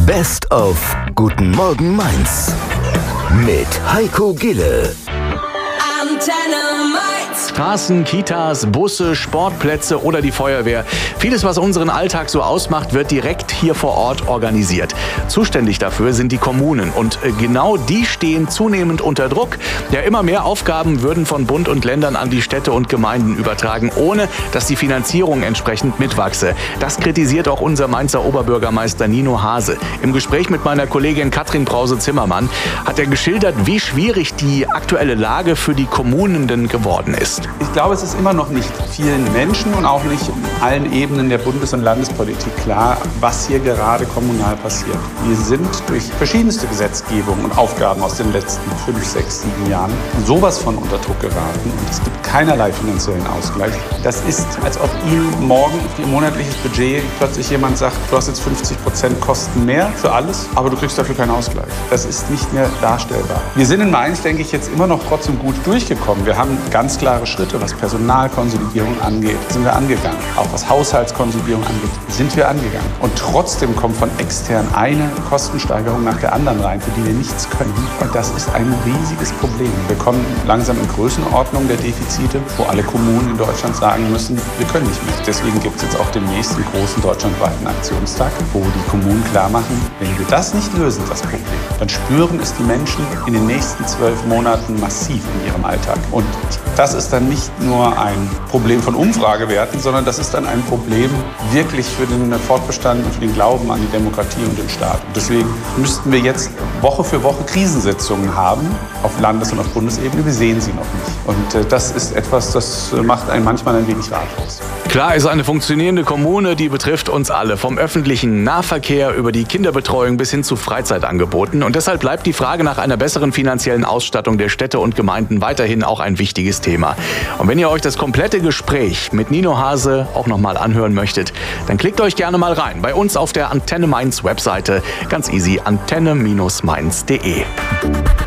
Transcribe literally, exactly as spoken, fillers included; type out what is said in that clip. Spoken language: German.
Best of Guten Morgen Mainz mit Heiko Gille. Antenne Mainz. Straßen, Kitas, Busse, Sportplätze oder die Feuerwehr. Vieles, was unseren Alltag so ausmacht, wird direkt hier vor Ort organisiert. Zuständig dafür sind die Kommunen. Und genau die stehen zunehmend unter Druck. Ja, immer mehr Aufgaben würden von Bund und Ländern an die Städte und Gemeinden übertragen, ohne dass die Finanzierung entsprechend mitwachse. Das kritisiert auch unser Mainzer Oberbürgermeister Nino Hase. Im Gespräch mit meiner Kollegin Katrin Brause-Zimmermann hat er geschildert, wie schwierig die aktuelle Lage für die Kommunen denn geworden ist. Ich glaube, es ist immer noch nicht vielen Menschen und auch nicht allen Ebenen der Bundes- und Landespolitik klar, was hier gerade kommunal passiert. Wir sind durch verschiedenste Gesetzgebung und Aufgaben aus den letzten fünf, sechs, sieben Jahren sowas von unter Druck geraten und es gibt keinerlei finanziellen Ausgleich. Das ist, als ob Ihnen morgen auf Ihr monatliches Budget plötzlich jemand sagt, du hast jetzt fünfzig Prozent Kosten mehr für alles, aber du kriegst dafür keinen Ausgleich. Das ist nicht mehr darstellbar. Wir sind in Mainz, denke ich, jetzt immer noch trotzdem gut durchgekommen. Wir haben ganz klare Schritte, was Personalkonsolidierung angeht, sind wir angegangen. Auch was Haushaltskonsolidierung angeht, sind wir angegangen. Und trotzdem kommt von extern eine Kostensteigerung nach der anderen rein, für die wir nichts können. Und das ist ein riesiges Problem. Wir kommen langsam in Größenordnung der Defizite, wo alle Kommunen in Deutschland sagen müssen, wir können nicht mehr. Deswegen gibt es jetzt auch demnächst einen großen deutschlandweiten Aktionstag, wo die Kommunen klar machen, wenn wir das nicht lösen, das Problem, dann spüren es die Menschen in den nächsten zwölf Monaten massiv in ihrem Alltag. Und das ist dann nicht nur ein Problem von Umfragewerten, sondern das ist dann ein Problem wirklich für den Fortbestand und für den Glauben an die Demokratie und den Staat. Und deswegen müssten wir jetzt Woche für Woche Krisensitzungen haben, auf Landes- und auf Bundesebene. Wir sehen sie noch nicht. Und äh, das ist etwas, das macht einen manchmal ein wenig ratlos. Klar ist, eine funktionierende Kommune, die betrifft uns alle. Vom öffentlichen Nahverkehr über die Kinderbetreuung bis hin zu Freizeitangeboten. Und deshalb bleibt die Frage nach einer besseren finanziellen Ausstattung der Städte und Gemeinden weiterhin auch ein wichtiges Thema. Und wenn ihr euch das komplette Gespräch mit Nino Hase auch nochmal anhören möchtet, dann klickt euch gerne mal rein. Bei uns auf der Antenne Mainz Webseite. Ganz easy, antenne Bindestrich mainz punkt de.